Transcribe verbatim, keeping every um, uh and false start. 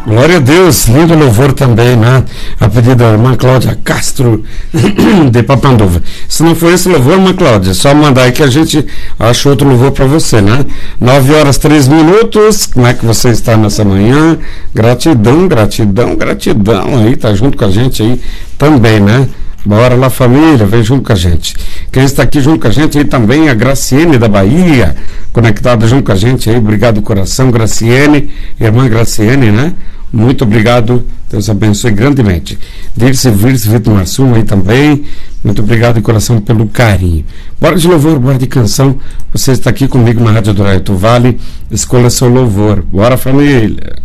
Glória a Deus, lindo louvor também, né? A pedido da irmã Cláudia Castro de Papanduva. Se não for esse louvor, irmã Cláudia, só mandar aí que a gente acha outro louvor para você, né? Nove horas, três minutos. Como é que você está nessa manhã? Gratidão, gratidão, gratidão aí, tá junto com a gente aí também, né? Bora lá, família, vem junto com a gente. Quem está aqui junto com a gente aí também, a Graciene da Bahia, conectada junto com a gente aí, obrigado coração, Graciene, irmã Graciene, né? Muito obrigado, Deus abençoe grandemente. Dirce Virce Vitor Marsum aí também, muito obrigado de coração pelo carinho. Bora de louvor, bora de canção, você está aqui comigo na Rádio do Raio do Vale, escolha seu louvor, bora família.